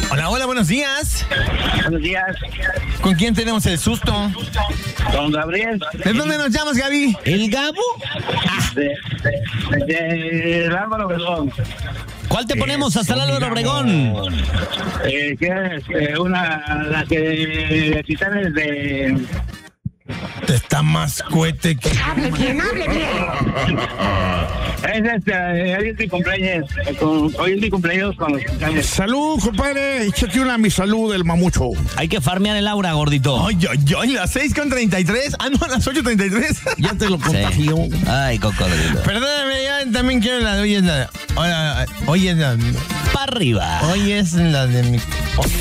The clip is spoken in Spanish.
Hola, hola, buenos días. Buenos días. ¿Con quién tenemos el susto? Con Gabriel. ¿De dónde nos llamas, Gaby? ¿El Gabo? De Álvaro Obregón. ¿Cuál te ponemos hasta el Álvaro Obregón? Que es la que Titanes de... Está más cohete que... Hable bien, hable bien. Hoy es mi cumpleaños. Hoy es mi cumpleaños con los cumpleaños. Salud, compadre. Échate una a mi salud del mamucho. Hay que farmear el aura, gordito. Ay, las 6:33. Ah, no, las 8:33. Ya te lo contagió. Ay, cocodrilo. Perdóname, yo también quiero la... Hoy es la... Hoy es la... Para arriba. Hoy es la de mi...